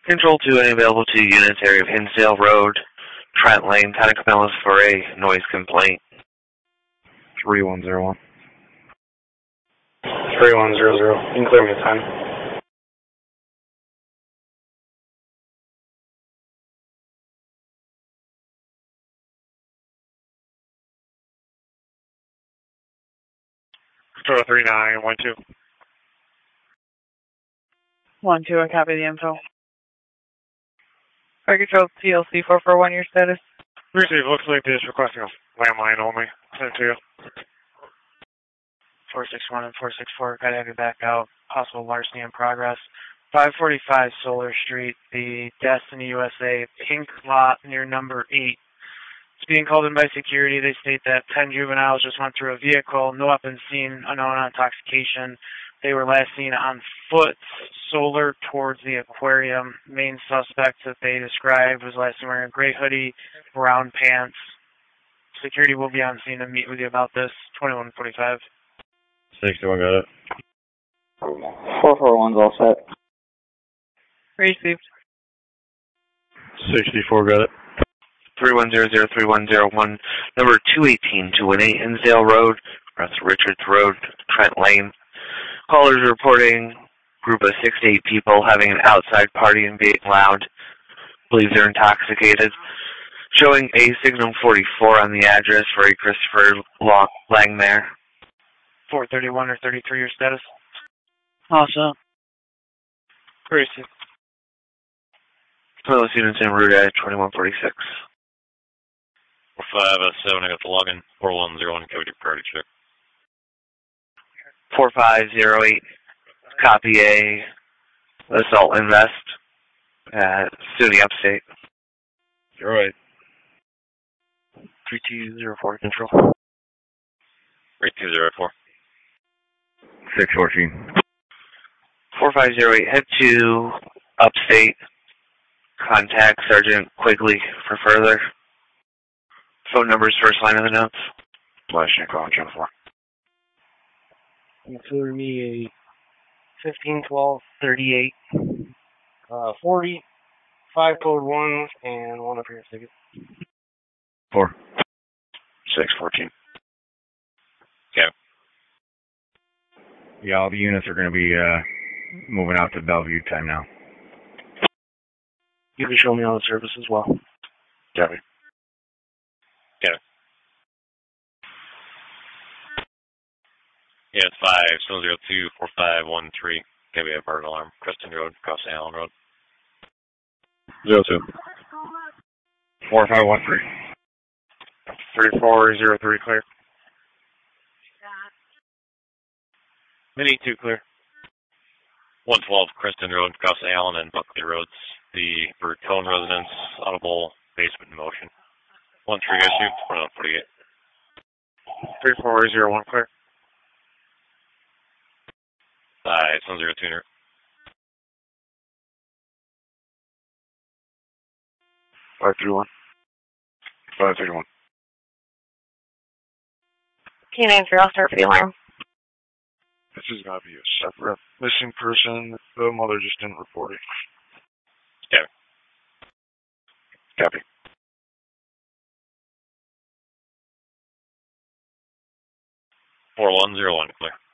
Control 2, any available to units area of Hinsdale Road, Trent Lane, Tanacamellas for a noise complaint. 3101. 3100. You can clear me at 10. Control 3912. 1-2, I copy the info. Fire Control TLC 441, your status? Receive, looks like this requesting a landline only. Send it to you. 461 and 464, gotta have you back out. Possible larceny in progress. 545 Solar Street, the Destiny USA pink lot near number 8. It's being called in by security. They state that 10 juveniles just went through a vehicle, no weapons seen, unknown intoxication. They were last seen on foot, solar towards the aquarium. Main suspect that they described was last seen wearing a gray hoodie, brown pants. Security will be on scene to meet with you about this. 2145. 61 got it. 441's all set. Received. 64 got it. 3100-3101, number 218-218, Hinsdale Road, Richards Road, Trent Lane. Callers reporting group of 6 to 8 people having an outside party and being loud. Believes they're intoxicated. Showing a signal 44 on the address for a Christopher Langmare. 431 or 33, your status? Also. Received. Toilet units en route at 2146. 457, I got the login. 4101, code your priority check. 4508, copy a assault invest at SUNY Upstate. You're right. 3204 control. 3204. 614. 4508, head to Upstate. Contact Sergeant Quigley for further. Phone numbers, first line of the notes. Flash and call, Channel 4. Include me a 151238 40 5 code 1 and 1 appearance ticket. 4. 614. Okay. Yeah, all the units are going to be moving out to Bellevue time now. You can show me on the service as well. Copy. Okay. Yeah, it's 5-702-4513. Gonna be a bird alarm. Creston Road, across Allen Road. 02. 4513. 3403 clear. Mini 2 clear. 112 Creston Road, across Allen and Buckley Roads. The Bertone residence, audible basement in motion. 13 issue, 4148. 3401 clear. 702. 531. 531. K9 3, I'll start for the alarm. This is going to be a separate missing person. The mother just didn't report it. Okay. Copy. 4101, clear.